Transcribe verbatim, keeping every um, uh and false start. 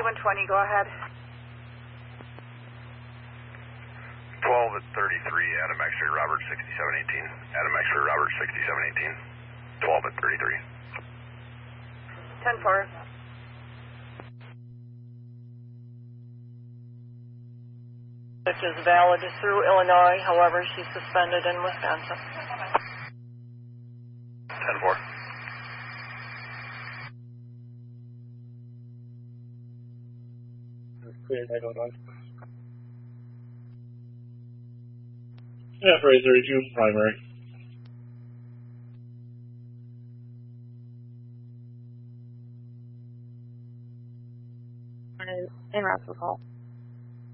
seven twenty, go ahead. twelve at thirty-three, Adam X-ray, Robert sixty-seven eighteen. Adam X-ray, Robert sixty-seven eighteen. twelve at thirty-three. ten four. Which is valid through Illinois, however, she's suspended in Wisconsin. ten four. Cleared, I don't know. Yeah, Fraser, resume primary. In Russell Call.